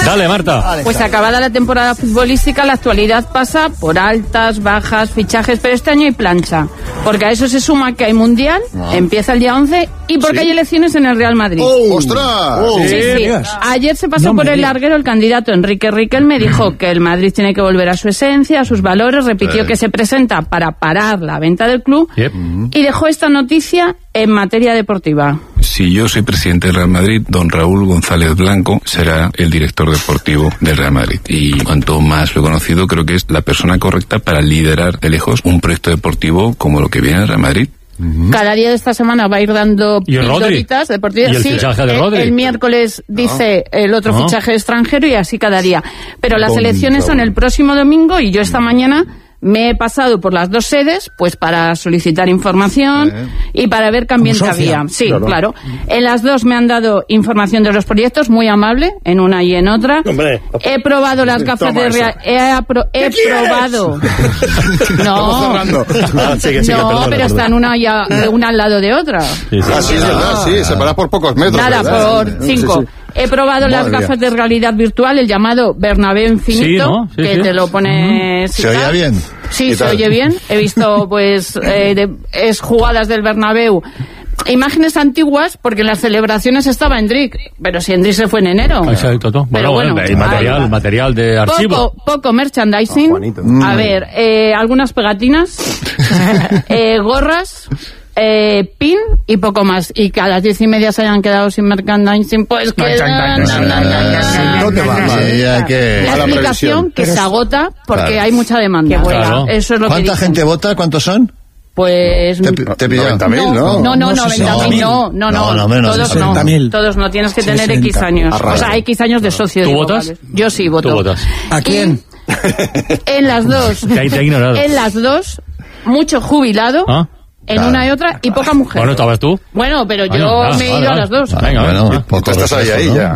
Dale, Marta. Pues acabada la temporada futbolística, la actualidad pasa por altas, bajas, fichajes, pero este año hay plancha. Porque a eso se suma que hay Mundial, empieza el día 11, y porque hay elecciones en el Real Madrid. ¡Ostras! Sí. Ayer se pasó por el larguero el candidato Enrique Riquelme, dijo que el Madrid tiene que volver a su esencia, a sus valores, repitió que se presenta para parar la venta del club y dejó esta noticia en materia deportiva. Si yo soy presidente del Real Madrid, don Raúl González Blanco será el director deportivo del Real Madrid. Y cuanto más lo he conocido, creo que es la persona correcta para liderar de lejos un proyecto deportivo como lo que viene del Real Madrid. Cada día de esta semana va a ir dando pildoritas deportivas. ¿Y el fichaje de Rodri? El miércoles dice el otro fichaje extranjero y así cada día. Pero las elecciones son el próximo domingo y yo esta mañana me he pasado por las dos sedes pues para solicitar información y para ver qué ambiente había. Sí, claro. En las dos me han dado información de los proyectos, muy amable, en una y en otra. Hombre, he probado las gafas de realidad. He probado. No, pero están una al lado de otra. Sí, separadas por pocos metros. Nada, ¿verdad? por 5. He probado las gafas de realidad virtual, el llamado Bernabéu Infinito, que te lo pones... ¿Se oía bien? Sí, se oye bien. He visto, pues, jugadas del Bernabéu. Imágenes antiguas, porque en las celebraciones estaba Endrick, pero si Endrick se fue en enero. Exacto. Bueno, el material de archivo. Poco merchandising. A ver, algunas pegatinas, gorras... pin y poco más, y que a las 10:30 se hayan quedado sin merchandising, pues que la explicación que se agota porque hay mucha demanda. Eso es lo ¿Cuánta gente vota? ¿Cuántos son? Pues... Te pilló 90.000, ¿no? No, 90.000 no, menos todos 60.000. Todos no, tienes que tener 60. X años. O sea, X años de socio. ¿Tú votas? Vale. Yo sí voto. ¿Tú votas? ¿A quién? En las dos. Que ahí te he ignorado. En las dos, mucho jubilado. En una y otra, y poca mujer. Bueno, ¿estabas tú? Bueno, pero yo me he ido a las dos. Venga, bueno, poco estás ahí ya.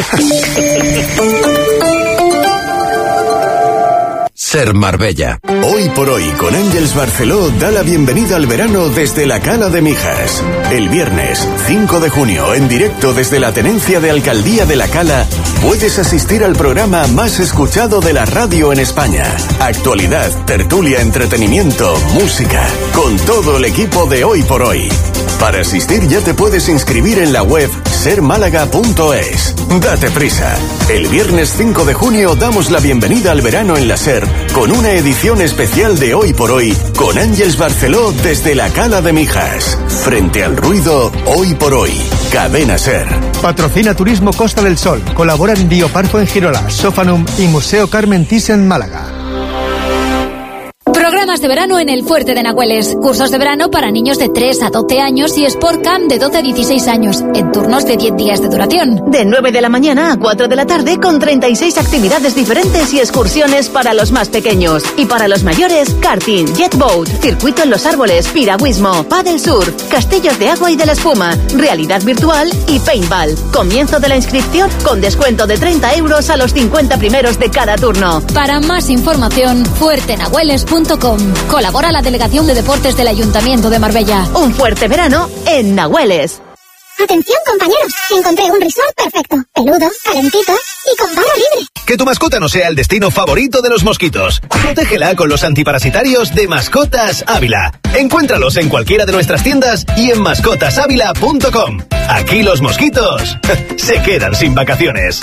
Ser Marbella. Hoy por hoy con Àngels Barceló da la bienvenida al verano desde la Cala de Mijas. El viernes 5 de junio, en directo desde la Tenencia de Alcaldía de la Cala, puedes asistir al programa más escuchado de la radio en España. Actualidad, tertulia, entretenimiento, música, con todo el equipo de Hoy por Hoy. Para asistir ya te puedes inscribir en la web sermálaga.es. Date prisa. El viernes 5 de junio damos la bienvenida al verano en la SER con una edición especial de Hoy por Hoy con Àngels Barceló desde la Cala de Mijas. Frente al ruido, Hoy por Hoy. Cadena SER. Patrocina Turismo Costa del Sol. Colaboran Bioparco en Girola, Sofanum y Museo Carmen Thyssen Málaga. Programas de verano en el Fuerte de Nahueles. Cursos de verano para niños de 3 a 12 años y Sport Camp de 12 a 16 años, en turnos de 10 días de duración. De 9 de la mañana a 4 de la tarde con 36 actividades diferentes y excursiones para los más pequeños. Y para los mayores, karting, jet boat, circuito en los árboles, piragüismo, paddle surf, castillos de agua y de la espuma, realidad virtual y paintball. Comienzo de la inscripción con descuento de 30 euros a los 50 primeros de cada turno. Para más información, fuertenahueles.com. Colabora la Delegación de Deportes del Ayuntamiento de Marbella. Un fuerte verano en Nahueles. Atención, compañeros, encontré un resort perfecto, peludo, calentito y con barra libre. Que tu mascota no sea el destino favorito de los mosquitos. Protégela con los antiparasitarios de Mascotas Ávila. Encuéntralos en cualquiera de nuestras tiendas y en mascotasávila.com. Aquí los mosquitos se quedan sin vacaciones.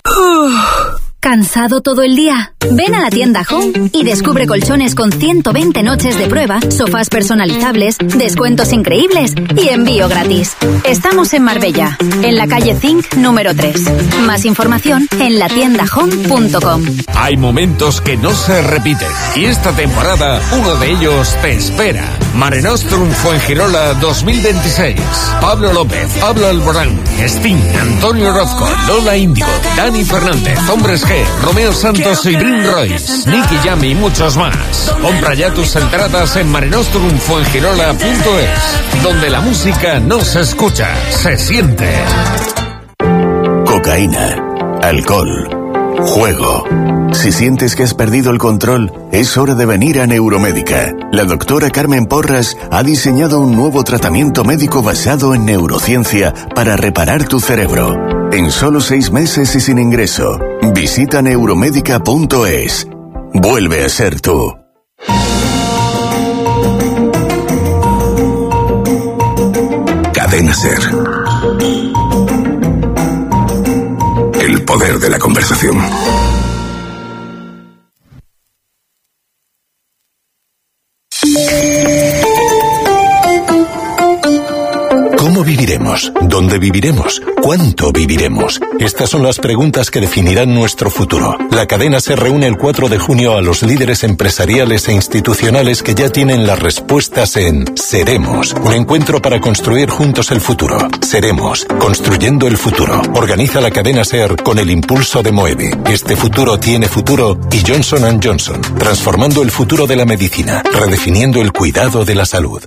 ¿Cansado todo el día? Ven a la tienda Home y descubre colchones con 120 noches de prueba, sofás personalizables, descuentos increíbles y envío gratis. Estamos en Marbella, en la calle Zinc número 3. Más información en latiendahome.com. Hay momentos que no se repiten y esta temporada uno de ellos te espera. Mare Nostrum Fuengirola 2026. Pablo López, Pablo Alborán, Sting, Antonio Orozco, Lola Índigo, Dani Fernández, Hombres G, Romeo Santos y Brin Royce, Nicky Jam y muchos más. Compra ya tus entradas en marenostrumfuengirola.es, donde la música no se escucha, se siente. Cocaína, alcohol, juego. Si sientes que has perdido el control, es hora de venir a Neuromédica. La doctora Carmen Porras ha diseñado un nuevo tratamiento médico basado en neurociencia para reparar tu cerebro. En solo 6 meses y sin ingreso. Visita neuromedica.es. Vuelve a ser tú. Cadena SER. El poder de la conversación. ¿Cómo viviremos? ¿Dónde viviremos? ¿Cuánto viviremos? Estas son las preguntas que definirán nuestro futuro. La cadena SER reúne el 4 de junio a los líderes empresariales e institucionales que ya tienen las respuestas en Seremos, un encuentro para construir juntos el futuro. Seremos, construyendo el futuro. Organiza la cadena SER con el impulso de Moeve. Este futuro tiene futuro y Johnson & Johnson, transformando el futuro de la medicina, redefiniendo el cuidado de la salud.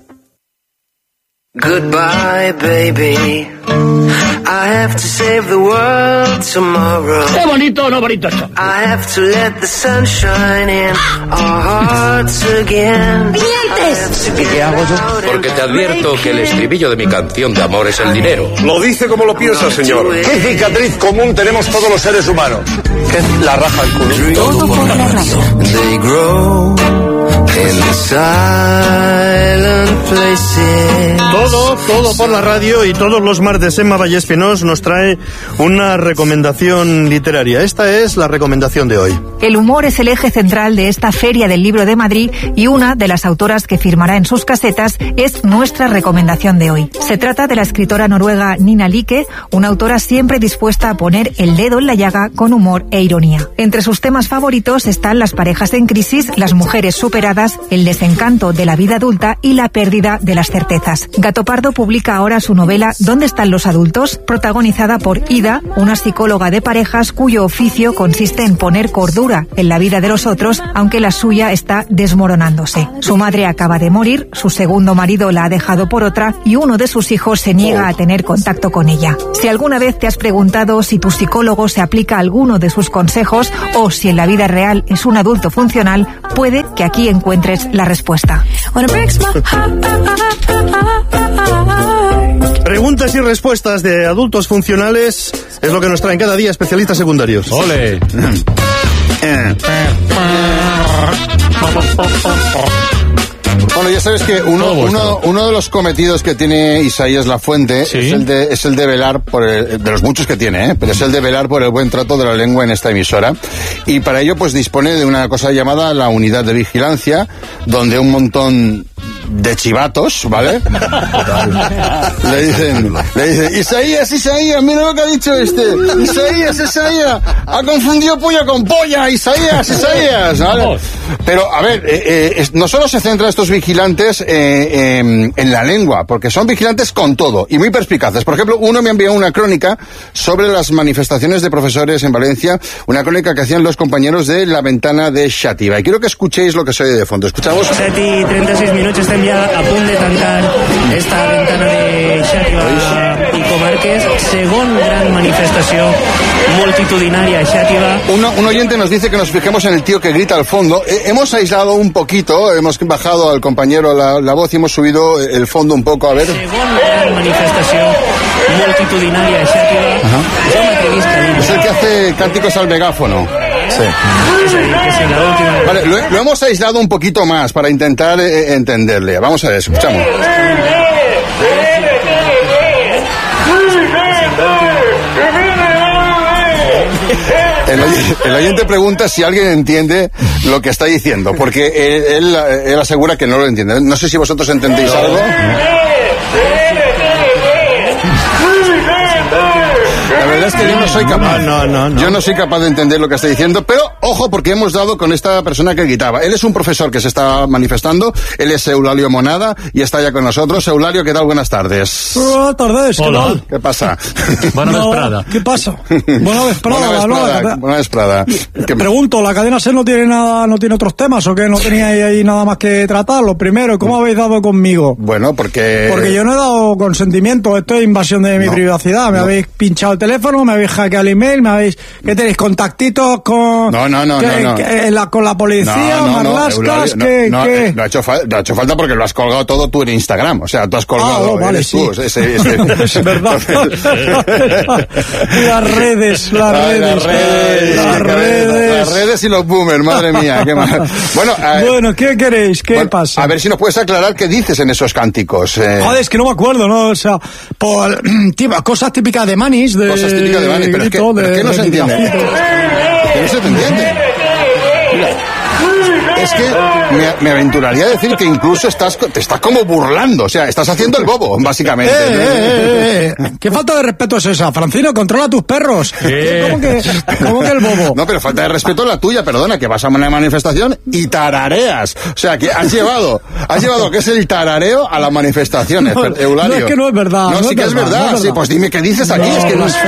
Goodbye, baby. I have to save the world tomorrow. ¡Qué bonito, no bonito esto! I have to let the sun shine in our hearts again. ¡Dientes! ¿Y qué hago yo? Porque te advierto que el estribillo de mi canción de amor es el dinero. Lo dice como lo piensa, señor. ¿Qué cicatriz común tenemos todos los seres humanos? ¿Qué es la raja al culo? Todo por la radio. They grow in the silent places. Todo por la radio, y todos los martes Emma Vallespinós nos trae una recomendación literaria. Esta es la recomendación de hoy. El humor es el eje central de esta Feria del Libro de Madrid, y una de las autoras que firmará en sus casetas es nuestra recomendación de hoy. Se trata de la escritora noruega Nina Like, una autora siempre dispuesta a poner el dedo en la llaga con humor e ironía. Entre sus temas favoritos están las parejas en crisis, las mujeres superadas, el desencanto de la vida adulta y la pérdida de las certezas. Gato Pardo publica ahora su novela ¿Dónde están los adultos?, protagonizada por Ida, una psicóloga de parejas cuyo oficio consiste en poner cordura en la vida de los otros, aunque la suya está desmoronándose. Su madre acaba de morir, su segundo marido la ha dejado por otra y uno de sus hijos se niega a tener contacto con ella. Si alguna vez te has preguntado si tu psicólogo se aplica a alguno de sus consejos o si en la vida real es un adulto funcional, puede que aquí encuentres la respuesta. Preguntas y respuestas de adultos funcionales es lo que nos traen cada día especialistas secundarios. ¡Ole! Bueno, ya sabes que uno de los cometidos que tiene Isaías Lafuente, ¿sí?, es el de velar por de los muchos que tiene, pero es el de velar por el buen trato de la lengua en esta emisora. Y para ello pues dispone de una cosa llamada la unidad de vigilancia, donde un montón de chivatos, ¿vale? le dicen, Isaías, mira lo que ha dicho este. Isaías, ha confundido polla con polla, Isaías, ¿vale? Pero, a ver, no solo se centra estos vigilantes en la lengua, porque son vigilantes con todo y muy perspicaces. Por ejemplo, uno me ha enviado una crónica sobre las manifestaciones de profesores en Valencia, una crónica que hacían los compañeros de La Ventana de Xàtiva. Y quiero que escuchéis lo que se oye de fondo. Escuchamos. 7 i 36 minuts, estem ja a punt de tancar esta Ventana de Xàtiva i Comarques, segon gran manifestació multitudinaria a Xàtiva. Un oyente nos dice que nos fijemos en el tío que grita al fondo. Hemos aislado un poquito, hemos bajado al compañero la voz y hemos subido el fondo un poco, a ver. Segon gran manifestació multitudinaria a Xàtiva. Jo m'atrevisc a dir. Es el que hace cánticos al megáfono. Sí. Vale, lo hemos aislado un poquito más para intentar entenderle. Vamos a ver, escuchamos. El oyente pregunta si alguien entiende lo que está diciendo, porque él asegura que no lo entiende. No sé si vosotros entendéis algo. La verdad es que yo no soy capaz. Yo no soy capaz de entender lo que está diciendo, pero ojo, porque hemos dado con esta persona que gritaba. Él es un profesor que se está manifestando, él es Eulalio Monada y está ya con nosotros. Eulalio, ¿qué tal? Buenas tardes. Buenas tardes. Hola. ¿Qué pasa? Buena vesprada. ¿Qué pasa? Buena vesprada. Pregunto, ¿la cadena SER no tiene otros temas o qué? ¿No teníais ahí nada más que tratar? Lo primero, ¿cómo habéis dado conmigo? Bueno, porque yo no he dado consentimiento, esto es invasión de mi privacidad. Me habéis pinchado el teléfono teléfono, me habéis hackeado el email, ¿qué tenéis? ¿Contactitos con... No. con la policía, marlascas, ¿qué? No ha hecho falta porque lo has colgado todo tú en Instagram, o sea, tú has colgado... vale, sí. Tú, es verdad. Las redes y los boomers, madre mía, qué mal. Bueno, ¿qué queréis? ¿Qué pasa? A ver si nos puedes aclarar qué dices en esos cánticos. Joder, es que no me acuerdo, ¿no? O sea, cosas típicas de Manis. Cosas típicas de Manis, pero es que no se entiende. No se te entiende. Mira. Es que me aventuraría a decir que incluso te estás como burlando, o sea, estás haciendo el bobo, básicamente. ¿Qué falta de respeto es esa? Francino, controla a tus perros. ¿Cómo que el bobo? No, pero falta de respeto la tuya, perdona, que vas a una manifestación y tarareas. O sea, que has llevado que es el tarareo a las manifestaciones, Eulalio. No, es que no es verdad. No, sí que es verdad. Sí, pues dime qué dices aquí, es que no es...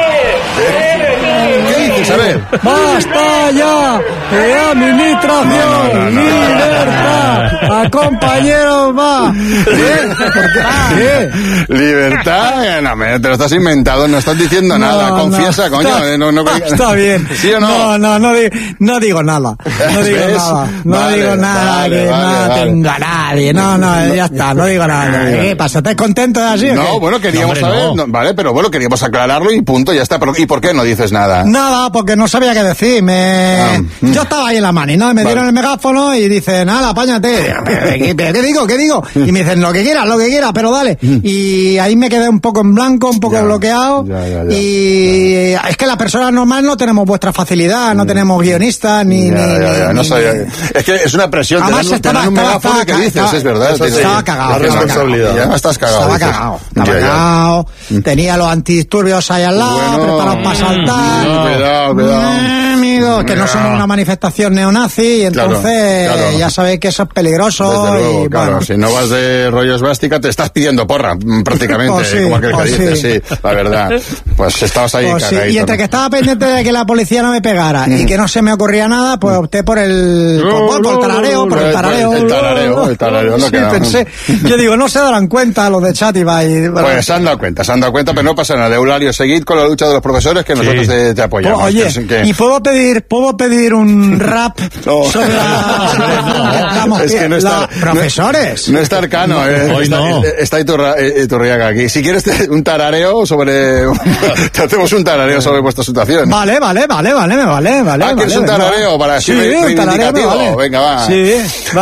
¿Qué dices? A ver. ¡Basta ya! ¡Administración! ¡Libertad! ¡A compañeros va! ¿Qué? ¿Libertad? No, te lo estás inventando, no estás diciendo nada. Confiesa, coño. Está bien. ¿Sí o no? No digo nada. No digo nada que no tenga nadie. No, ya está, no digo nada. ¿Qué pasa? ¿Estás contento de así? No, bueno, queríamos saber. Vale, pero bueno, queríamos aclararlo y punto, ya está. ¿Y por qué no dices nada? Nada, porque no sabía qué decir. Yo estaba ahí en la mani, ¿no? Me dieron el megáfono y dicen, nada, apáñate. ¿Qué digo? Y me dicen, lo que quieras, pero dale. Y ahí me quedé un poco en blanco, un poco bloqueado. Y es que las personas normales no tenemos vuestra facilidad, no tenemos guionistas, no sabía. Es que es una presión. Además, tener un megáfono y que dices, es verdad. Estaba cagado. La responsabilidad. Ya estás cagado. Estaba cagado. Tenía los antidisturbios ahí al lado, preparados para saltar. Cuidado. Amigo, que no somos una manifestación neonazi y entonces ya sabéis que eso es peligroso. Desde luego, y, bueno. Si no vas de rollo esvástica te estás pidiendo porra, prácticamente, como aquel que dice, sí, la verdad. Pues estabas ahí cagadito. Y entre que estaba pendiente de que la policía no me pegara y que no se me ocurría nada, pues opté por el tarareo, El tarareo, sí, pensé. Yo digo, no se darán cuenta los de Chátiva. Pues se han dado cuenta, pero no pasa nada. Eulario, seguid con la lucha de los profesores que nosotros te apoyamos. Oye, ¿y puedo pedir un rap sobre la... Es que no está... Profesores. No está Arcano, Hoy no. Está Iturriaga aquí. Si quieres un tarareo sobre... Te hacemos un tarareo sobre vuestra situación. Vale, me vale. ¿Quieres un tarareo para sí, un tarareo me vale. Venga, va. Sí, va.